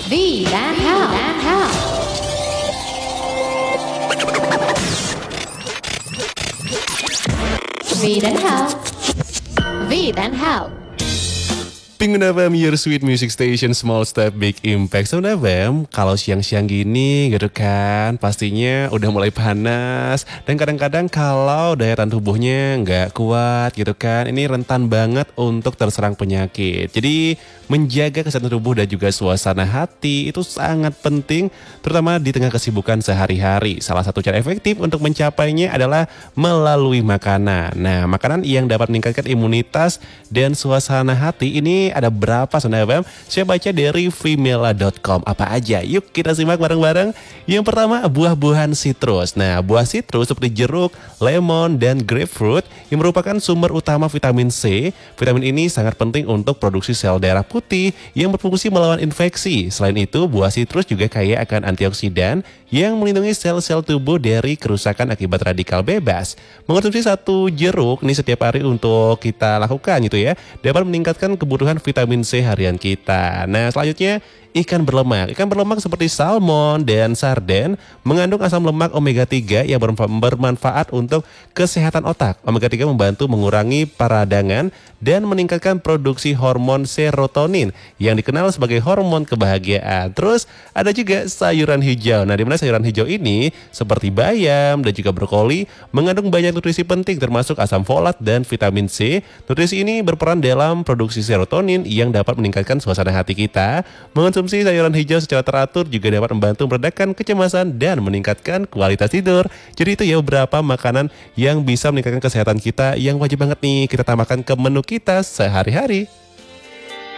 V dan Hal. V dan Hal. V dan Hal. Pengguna FM, your sweet music station, small step, big impact. So FM, kalau siang-siang gini gitu kan, pastinya udah mulai panas. Dan kadang-kadang kalau daya tahan tubuhnya nggak kuat gitu kan, ini rentan banget untuk terserang penyakit. Jadi menjaga kesehatan tubuh dan juga suasana hati itu sangat penting, terutama di tengah kesibukan sehari-hari. Salah satu cara efektif untuk mencapainya adalah melalui makanan. Nah, makanan yang dapat meningkatkan imunitas dan suasana hati ini ada berapa Sonda FM? Saya baca dari vmela.com. Apa aja? Yuk kita simak bareng-bareng. Yang pertama, buah-buahan sitrus. Nah, buah sitrus seperti jeruk, lemon, dan grapefruit yang merupakan sumber utama vitamin C. Vitamin ini sangat penting untuk produksi sel darah putih yang berfungsi melawan infeksi. Selain itu, buah sitrus juga kaya akan antioksidan yang melindungi sel-sel tubuh dari kerusakan akibat radikal bebas. Mengonsumsi satu jeruk nih setiap hari untuk kita lakukan gitu ya, dapat meningkatkan kebutuhan vitamin C harian kita. Nah, selanjutnya ikan berlemak. Ikan berlemak seperti salmon dan sarden mengandung asam lemak omega 3 yang bermanfaat untuk kesehatan otak. Omega 3 membantu mengurangi peradangan dan meningkatkan produksi hormon serotonin yang dikenal sebagai hormon kebahagiaan. Terus ada juga sayuran hijau. Nah, di mana sayuran hijau ini seperti bayam dan juga brokoli mengandung banyak nutrisi penting termasuk asam folat dan vitamin C. Nutrisi ini berperan dalam produksi serotonin yang dapat meningkatkan suasana hati kita. Mengonsumsi sayuran hijau secara teratur juga dapat membantu meredakan kecemasan dan meningkatkan kualitas tidur. Jadi itu ya beberapa makanan yang bisa meningkatkan kesehatan kita yang wajib banget nih kita tambahkan ke menu kita sehari-hari.